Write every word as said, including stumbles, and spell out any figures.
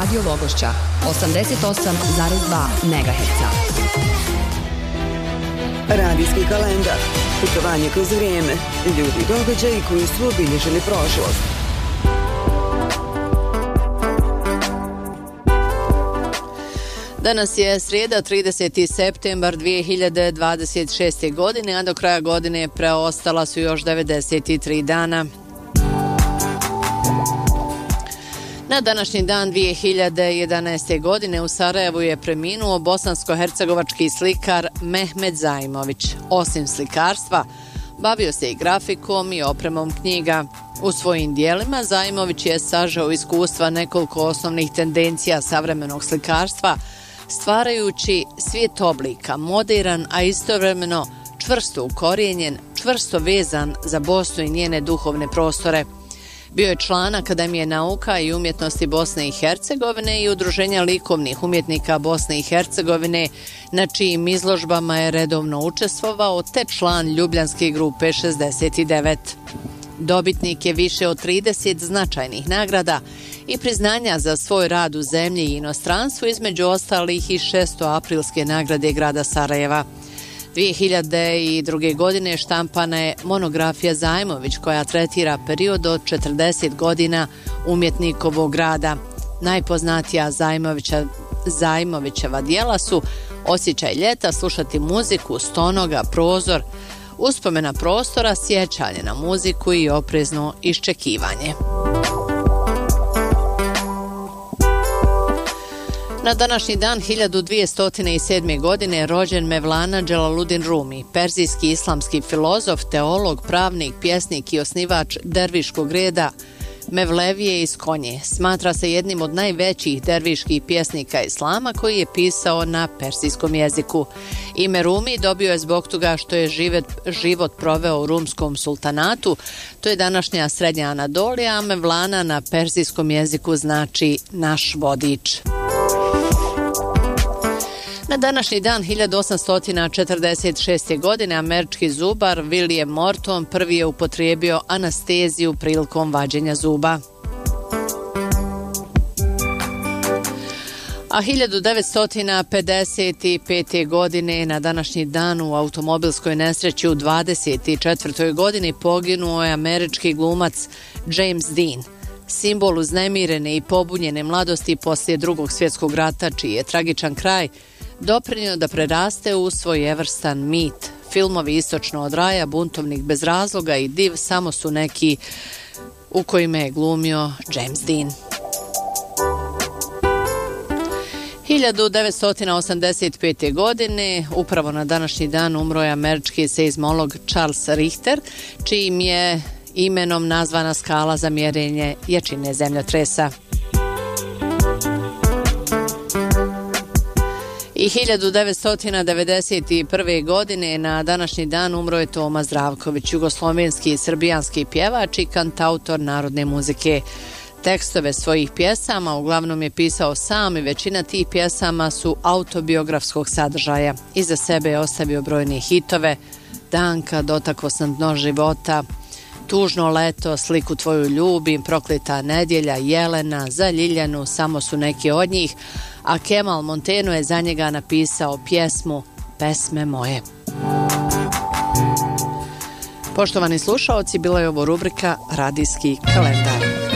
Radio Logošća, osamdeset osam zarez dva megaherca. Radijski kalendar. Putovanje kroz vrijeme. Ljudi i događaji koji su obilježili prošlost. Danas je srijeda, trideseti septembar dvije hiljade dvadeset šeste. godine, a do kraja godine preostala su još devedeset tri dana. Na današnji dan dvije hiljade jedanaeste. godine u Sarajevu je preminuo bosansko-hercegovački slikar Mehmed Zajmović. Osim slikarstva, bavio se i grafikom i opremom knjiga. U svojim dijelima Zajmović je sažao iskustva nekoliko osnovnih tendencija savremenog slikarstva, stvarajući svijet oblika, moderan, a istovremeno čvrsto ukorijenjen, čvrsto vezan za Bosnu i njene duhovne prostore. Bio je član Akademije nauka i umjetnosti Bosne i Hercegovine i Udruženja likovnih umjetnika Bosne i Hercegovine, na čijim izložbama je redovno učestvovao, te član Ljubljanske grupe šezdeset devet. Dobitnik je više od trideset značajnih nagrada i priznanja za svoj rad u zemlji i inostranstvu, između ostalih i šesto aprilske nagrade grada Sarajeva. dvije hiljade druge. godine štampana je monografija Zajmović, koja tretira period od četrdeset godina umjetnikovog rada. Najpoznatija Zajmovića, Zajmovićeva djela su Osjećaj ljeta, Slušati muziku, Stonoga, Prozor, Uspomena prostora, Sjećanje na muziku i Oprezno iščekivanje. Na današnji dan hiljadu dvjesto sedme. godine rođen Mevlana Dželaludin Rumi, perzijski islamski filozof, teolog, pravnik, pjesnik i osnivač derviškog reda Mevlevije iz Konje. Smatra se jednim od najvećih derviških pjesnika islama, koji je pisao na perzijskom jeziku. Ime Rumi dobio je zbog toga što je život, život proveo u rumskom sultanatu, to je današnja Srednja Anadolija, a Mevlana na perzijskom jeziku znači naš vodič. Na današnji dan hiljadu osamsto četrdeset šeste. godine američki zubar William Morton prvi je upotrijebio anesteziju prilikom vađenja zuba. A hiljadu devetsto pedeset pete. godine na današnji dan u automobilskoj nesreći u dvadeset četvrtoj. godini poginuo je američki glumac James Dean, simbol uznemirene i pobunjene mladosti poslije Drugog svjetskog rata, čiji je tragičan kraj doprinio da preraste u svojevrstan mit. Filmovi Istočno od raja, Buntovnik bez razloga i Div samo su neki u kojima je glumio James Dean. hiljadu devetsto osamdeset pete. godine upravo na današnji dan umro je američki seizmolog Charles Richter, čijim je imenom nazvana skala za mjerenje jačine zemljotresa. I hiljadu devetsto devedeset prve. godine na današnji dan umro je Toma Zdravković, jugoslovenski i srbijanski pjevač i kantautor narodne muzike. Tekstove svojih pjesama uglavnom je pisao sam i većina tih pjesama su autobiografskog sadržaja. Iza sebe je ostavio brojne hitove: Danka, Dotakao sam dno života, Tužno leto, Sliku tvoju ljubim, Prokleta nedjelja, Jelena, Za Ljiljanu, samo su neki od njih, a Kemal Monteno je za njega napisao pjesmu Pesme moje. Poštovani slušaoci, bila je ovo rubrika Radijski kalendar.